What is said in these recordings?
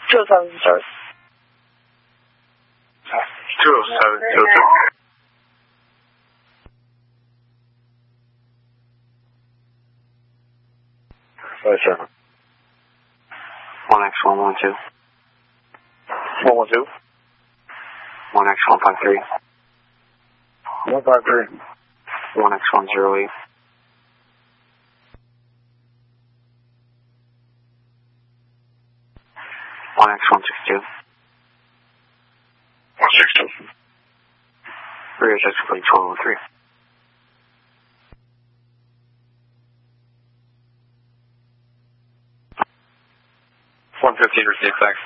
207, sorry. 20702. 57. 1X112. 112. 1X153. 153. 1X108. 1X162. 162. Rear Jets Fleet 1203. 115 received, thanks.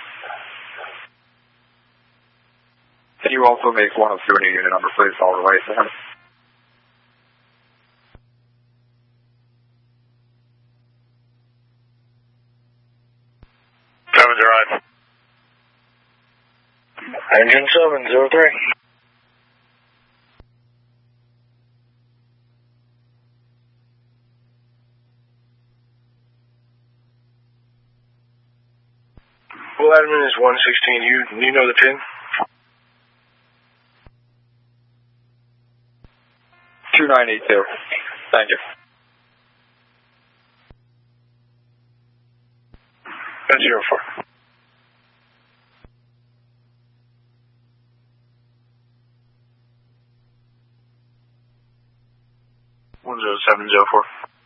Can you also make 102 a new unit number, please, all the way to him? Engine 703. Well, admin is 116. You know the pin? 2982. Thank you. That's 04. One 10704.